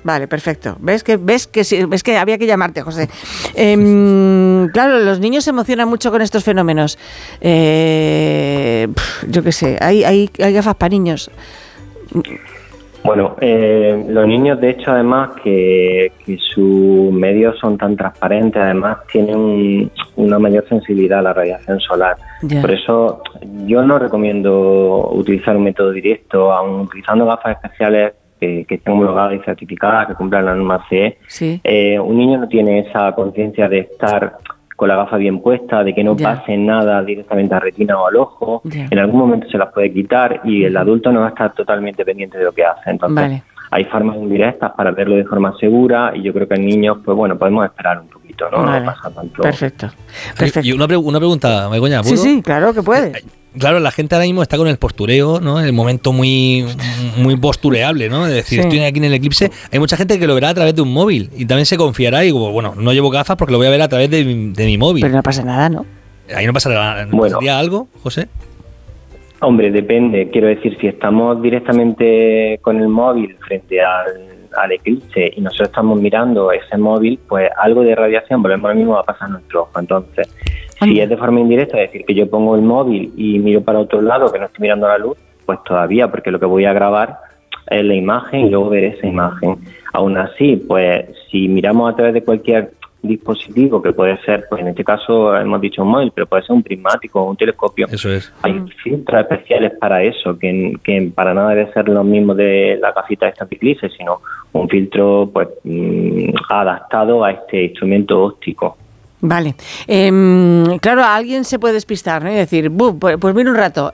Vale, perfecto. ¿Ves que había que llamarte, José? Claro, los niños se emocionan mucho con estos fenómenos. Yo qué sé, hay gafas para niños. Bueno, los niños, de hecho, además, que sus medios son tan transparentes, además tienen una mayor sensibilidad a la radiación solar. Ya. Por eso yo no recomiendo utilizar un método directo, aun utilizando gafas especiales que estén homologadas y certificadas, que cumplan la norma CE. Sí. Un niño no tiene esa conciencia de estar con la gafa bien puesta, de que no pase nada directamente a la retina o al ojo. Ya. En algún momento se las puede quitar y el adulto no va a estar totalmente pendiente de lo que hace. Entonces, hay formas indirectas para verlo de forma segura y yo creo que en niños, pues bueno, podemos esperar un poquito, ¿no? Vale. No pasa tanto. Perfecto. Y una pregunta, Begoña, ¿puedo? Sí, claro que puedes. Claro, la gente ahora mismo está con el postureo, ¿no? El momento muy postureable, ¿no? Es decir, estoy aquí en el eclipse. Hay mucha gente que lo verá a través de un móvil y también se confiará y como, bueno, no llevo gafas porque lo voy a ver a través de mi móvil. Pero no pasa nada, ¿no? Ahí no pasa nada. Bueno. ¿Pasaría algo, José? Hombre, depende. Quiero decir, si estamos directamente con el móvil frente al eclipse y nosotros estamos mirando ese móvil, pues algo de radiación, volvemos al mismo, va a pasar a nuestro ojo. Entonces, si es de forma indirecta, es decir, que yo pongo el móvil y miro para otro lado, que no estoy mirando la luz, pues todavía, porque lo que voy a grabar es la imagen y luego ver esa imagen. Aún así, pues si miramos a través de cualquier dispositivo, que puede ser, pues en este caso hemos dicho un móvil, pero puede ser un prismático o un telescopio. Eso es. Hay filtros especiales para eso, que para nada debe ser lo mismo de la gafita de esta eclipse, sino un filtro pues adaptado a este instrumento óptico. Vale. Claro, alguien se puede despistar, ¿no? Y decir, pues mira un rato,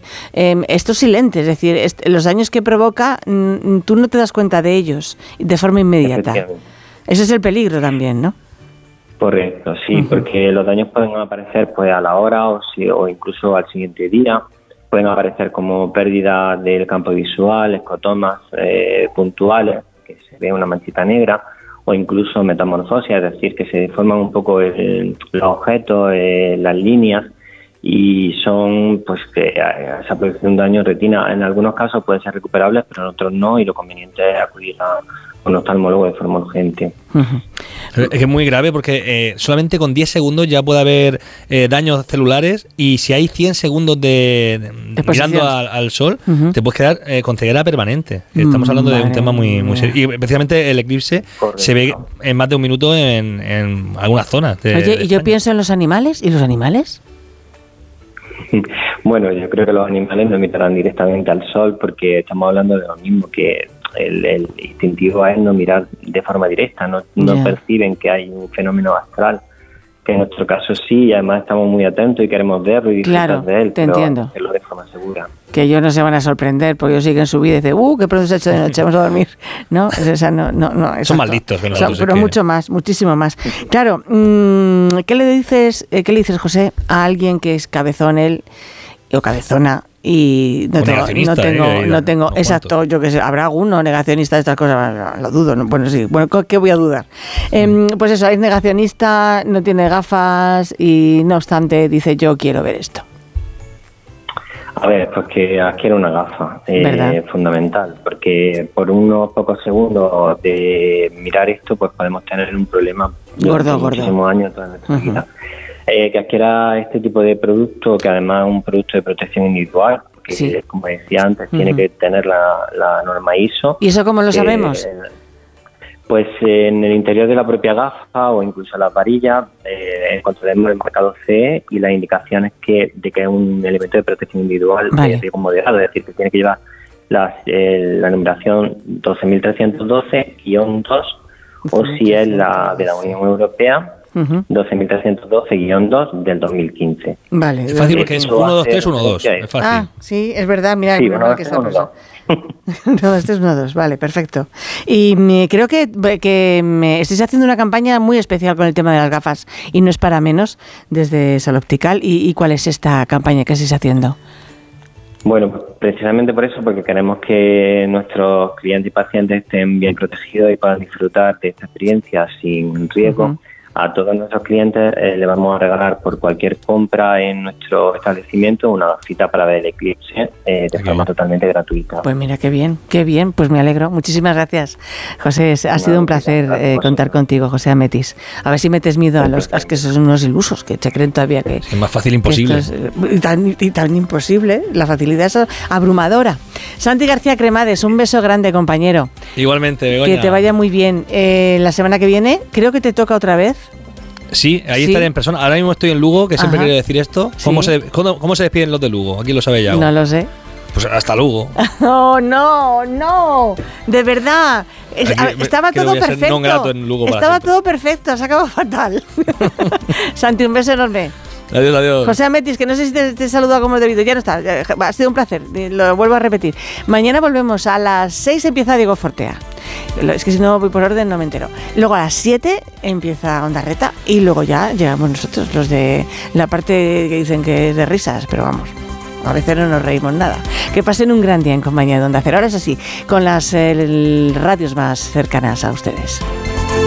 esto es silente, es decir, los daños que provoca, tú no te das cuenta de ellos de forma inmediata. Ese es el peligro también, ¿no? Correcto, sí, porque los daños pueden aparecer pues a la hora o incluso al siguiente día. Pueden aparecer como pérdida del campo visual, escotomas puntuales, que se ve una manchita negra, o incluso metamorfosis, es decir, que se deforman un poco los objetos, las líneas, y son pues que esa producción de un daño en retina en algunos casos puede ser recuperable, pero en otros no, y lo conveniente es acudir a un oftalmólogo de forma urgente. Es que es muy grave porque solamente con 10 segundos ya puede haber daños celulares, y si hay 100 segundos mirando al sol, te puedes quedar con ceguera permanente. Estamos hablando de un tema muy serio. Y especialmente el eclipse se ve en más de un minuto en algunas zonas. Oye, y yo pienso en los animales. ¿Y los animales? Bueno, yo creo que los animales no emitirán directamente al sol porque estamos hablando de lo mismo, que el instintivo es no mirar de forma directa, no perciben que hay un fenómeno astral, que en nuestro caso sí, y además estamos muy atentos y queremos verlo y disfrutar de él, pero hacerlo de forma segura. Que ellos no se van a sorprender porque ellos siguen su vida y dicen, qué pronto se ha hecho de noche, vamos a dormir. No, son más listos que nosotros. Pero mucho más, muchísimo más. Claro, ¿qué le dices, José, a alguien que es cabezón él o cabezona? Y no tengo exacto, yo que sé, habrá alguno negacionista de estas cosas, lo dudo, ¿no? Bueno, sí, ¿qué voy a dudar? Pues eso, es negacionista, no tiene gafas y no obstante dice, yo quiero ver esto. A ver, pues que adquiera una gafa, es fundamental, porque por unos pocos segundos de mirar esto, pues podemos tener un problema gordo. Muchísimos años toda nuestra vida. Que adquiera este tipo de producto, que además es un producto de protección individual, porque como decía antes, tiene que tener la norma ISO. ¿Y eso cómo lo sabemos? Pues en el interior de la propia gafa o incluso en las varillas encontraremos el marcado CE y las indicaciones de que es un elemento de protección individual de riesgo moderado, es decir, que tiene que llevar la numeración 12.312-2, o si es la de la Unión Europea, 12.312-2 del 2015. Vale. Es fácil porque es 1, 2, 3, 1, 2. Es fácil. Ah, sí, es verdad. Mira, sí, que está 1, 2. 1, 2, 3, 1, 2. Vale, perfecto. Y creo que estáis haciendo una campaña muy especial con el tema de las gafas y no es para menos desde Sala Optical. ¿Y cuál es esta campaña que estáis haciendo? Bueno, precisamente por eso, porque queremos que nuestros clientes y pacientes estén bien protegidos y puedan disfrutar de esta experiencia sin riesgo. a todos nuestros clientes le vamos a regalar por cualquier compra en nuestro establecimiento una cita para ver el eclipse de forma totalmente gratuita. Pues mira, qué bien, pues me alegro. Muchísimas gracias, José. Ha sido un placer contar contigo, José Ametis. A ver si metes miedo a los que son unos ilusos, que se creen todavía que... Es más fácil imposible. Y tan imposible, la facilidad es abrumadora. Santi García Cremades, un beso grande, compañero. Igualmente, Begoña. Que te vaya muy bien. La semana que viene, creo que te toca otra vez. Sí, ahí estaré en persona. Ahora mismo estoy en Lugo, que siempre quería decir esto. ¿Cómo se despiden los de Lugo? Aquí lo sabe ya. No lo sé. Pues hasta Lugo. Oh, no. De verdad. Estaba todo perfecto. Estaba todo perfecto. Se acabó fatal. Santi, un beso enorme. Adiós. José Ametis, que no sé si te he saludado como es debido. Ya no está. Ha sido un placer. Lo vuelvo a repetir. Mañana volvemos. A las 6 empieza Diego Fortea. Es que si no voy por orden no me entero. Luego a las 7 empieza Ondarreta y luego ya llegamos nosotros, los de la parte que dicen que es de risas, pero vamos, a veces no nos reímos nada. Que pasen un gran día en compañía de Onda Cero. Ahora es así, con las radios más cercanas a ustedes.